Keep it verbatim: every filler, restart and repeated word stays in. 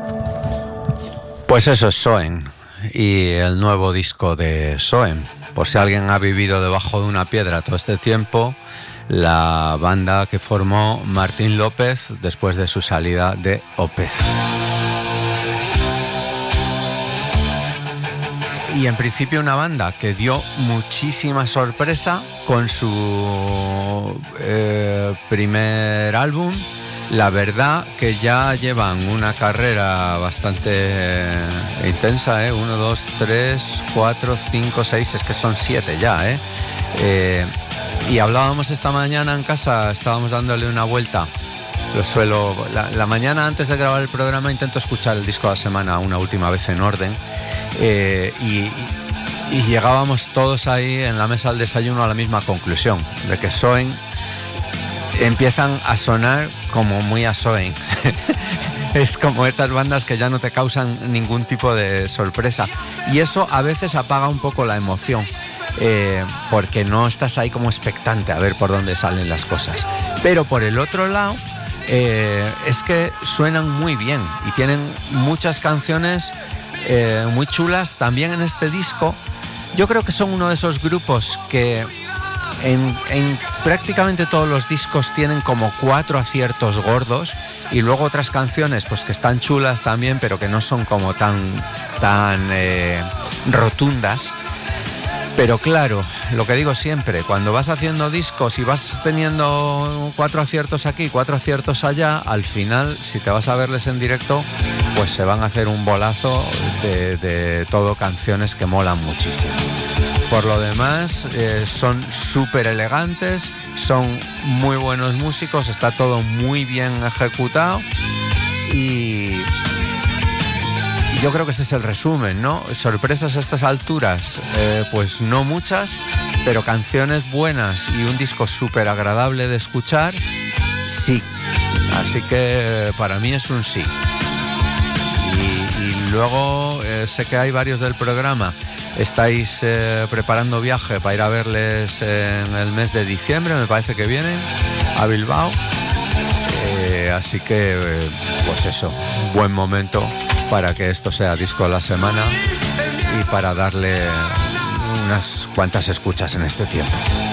Pues eso es Soen y el nuevo disco de Soen. Por si alguien ha vivido debajo de una piedra todo este tiempo, la banda que formó Martín López después de su salida de Opeth. Y en principio una banda que dio muchísima sorpresa con su eh, primer álbum. La verdad que ya llevan una carrera bastante eh, intensa, ¿eh? Uno, dos, tres, cuatro, cinco, seis, es que son siete ya, ¿eh? Eh, y hablábamos esta mañana en casa, estábamos dándole una vuelta. Lo suelo, la, la mañana antes de grabar el programa intento escuchar el disco de la semana una última vez en orden. Eh, y, y llegábamos todos ahí en la mesa del desayuno a la misma conclusión, de que Soen empiezan a sonar como muy a Soen. Es como estas bandas que ya no te causan ningún tipo de sorpresa. Y eso a veces apaga un poco la emoción, eh, porque no estás ahí como expectante a ver por dónde salen las cosas. Pero por el otro lado, eh, es que suenan muy bien y tienen muchas canciones eh, muy chulas también en este disco. Yo creo que son uno de esos grupos que En, en prácticamente todos los discos tienen como cuatro aciertos gordos y luego otras canciones pues que están chulas también, pero que no son como tan, tan eh, rotundas. Pero claro, lo que digo siempre, cuando vas haciendo discos y vas teniendo cuatro aciertos aquí, cuatro aciertos allá, al final, si te vas a verles en directo, pues se van a hacer un bolazo de, de todo canciones que molan muchísimo. Por lo demás, eh, son súper elegantes, son muy buenos músicos, está todo muy bien ejecutado y, y yo creo que ese es el resumen, ¿no? Sorpresas a estas alturas, eh, pues no muchas, pero canciones buenas y un disco súper agradable de escuchar, sí. Así que para mí es un sí. Y, y luego eh, sé que hay varios del programa. Estáis eh, preparando viaje para ir a verles en el mes de diciembre, me parece que vienen a Bilbao. Eh, así que, eh, pues eso, buen momento para que esto sea disco de la semana y para darle unas cuantas escuchas en este tiempo.